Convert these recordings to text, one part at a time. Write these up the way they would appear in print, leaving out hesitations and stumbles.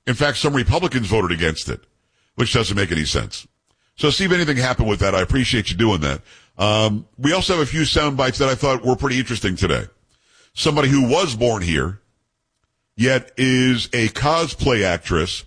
In fact, some Republicans voted against it, which doesn't make any sense. So see if anything happened with that. I appreciate you doing that. We also have a few sound bites that I thought were pretty interesting today. Somebody who was born here, yet is a cosplay actress,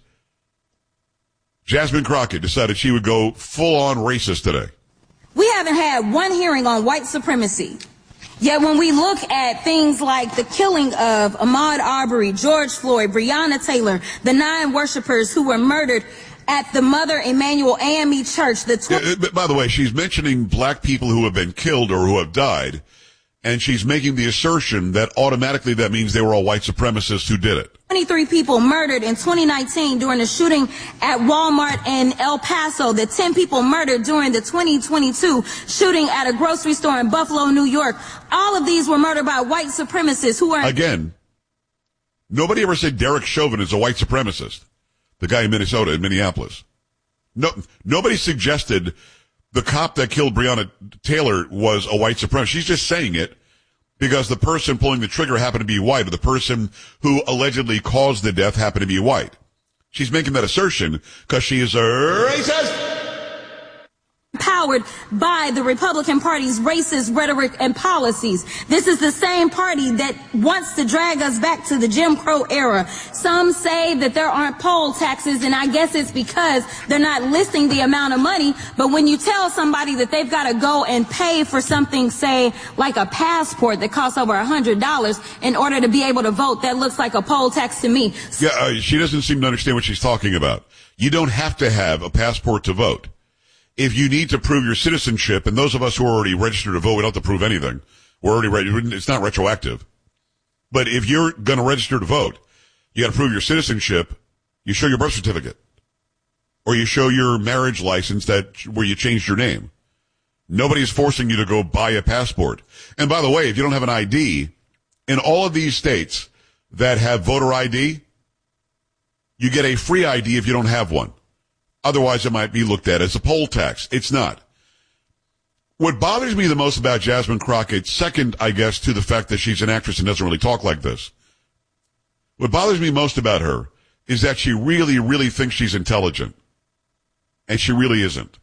Jasmine Crockett, decided she would go full-on racist today. We haven't had one hearing on white supremacy. Yet when we look at things like the killing of Ahmaud Arbery, George Floyd, Breonna Taylor, the 9 worshipers who were murdered at the Mother Emanuel AME Church, by the way, she's mentioning black people who have been killed or who have died, and she's making the assertion that automatically that means they were all white supremacists who did it. 23 people murdered in 2019 during the shooting at Walmart in El Paso. The 10 people murdered during the 2022 shooting at a grocery store in Buffalo, New York. All of these were murdered by white supremacists who are... Again, nobody ever said Derek Chauvin is a white supremacist. The guy in Minnesota, in Minneapolis. No, nobody suggested the cop that killed Breonna Taylor was a white supremacist. She's just saying it because the person pulling the trigger happened to be white, or the person who allegedly caused the death happened to be white. She's making that assertion because she is a racist. Powered by the Republican Party's racist rhetoric and policies. This is the same party that wants to drag us back to the Jim Crow era. Some say that there aren't poll taxes, and I guess it's because they're not listing the amount of money. But when you tell somebody that they've got to go and pay for something, say, like a passport that costs over $100 in order to be able to vote, that looks like a poll tax to me. Yeah, she doesn't seem to understand what she's talking about. You don't have to have a passport to vote. If you need to prove your citizenship, and those of us who are already registered to vote, we don't have to prove anything. We're already ready. It's not retroactive. But if you're going to register to vote, you got to prove your citizenship. You show your birth certificate, or you show your marriage license where you changed your name. Nobody's forcing you to go buy a passport. And by the way, if you don't have an ID, in all of these states that have voter ID, you get a free ID if you don't have one. Otherwise, it might be looked at as a poll tax. It's not. What bothers me the most about Jasmine Crockett, second, I guess, to the fact that she's an actress and doesn't really talk like this, what bothers me most about her is that she really, really thinks she's intelligent. And she really isn't.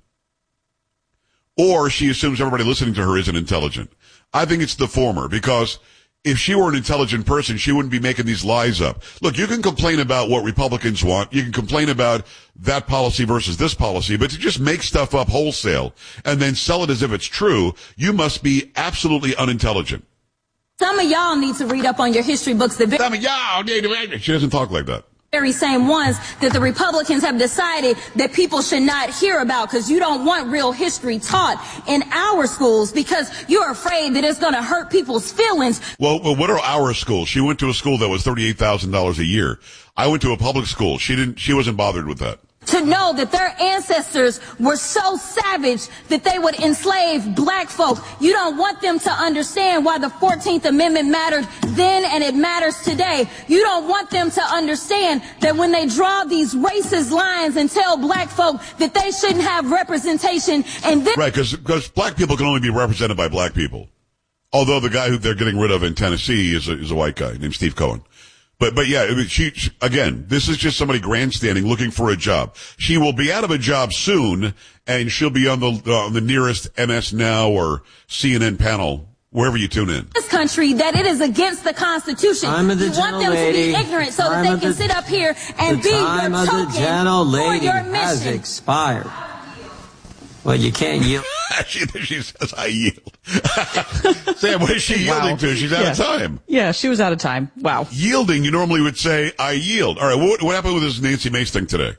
Or she assumes everybody listening to her isn't intelligent. I think it's the former, because if she were an intelligent person, she wouldn't be making these lies up. Look, you can complain about what Republicans want. You can complain about that policy versus this policy, but to just make stuff up wholesale and then sell it as if it's true, you must be absolutely unintelligent. Some of y'all need to read up on your history books. Some of y'all need to read. She doesn't talk like that. Very same ones that the Republicans have decided that people should not hear about, because you don't want real history taught in our schools because you're afraid that it's going to hurt people's feelings. Well, what are our schools? She went to a school that was $38,000 a year. I went to a public school. She wasn't bothered with that. To know that their ancestors were so savage that they would enslave black folk. You don't want them to understand why the 14th Amendment mattered then and it matters today. You don't want them to understand that when they draw these racist lines and tell black folk that they shouldn't have representation and then... Right, because black people can only be represented by black people. Although the guy who they're getting rid of in Tennessee is a white guy named Steve Cohen. But yeah, she again, this is just somebody grandstanding looking for a job. She will be out of a job soon, and she'll be on the nearest MS Now or CNN panel, wherever you tune in. This country, that it is against the Constitution. You want them to be ignorant so that they can sit up here and be your token for your mission. The time of the gentle lady has expired. Well, you can't yield. She says, I yield. Sam, what is she yielding to? She's out of time. Yeah, she was out of time. Wow. Yielding, you normally would say, I yield. All right, what happened with this Nancy Mace thing today?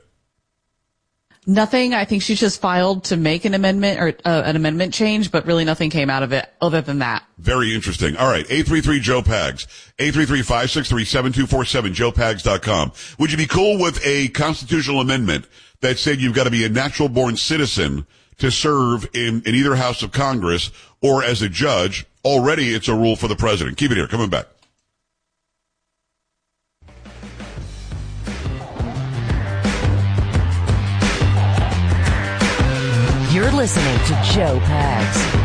Nothing. I think she just filed to make an amendment or an amendment change, but really nothing came out of it other than that. Very interesting. All right, 833-JOE-PAGS, 833-563-7247, joepags.com. Would you be cool with a constitutional amendment that said you've got to be a natural-born citizen to serve in either House of Congress or as a judge? Already it's a rule for the president. Keep it here. Coming back. You're listening to Joe Pags.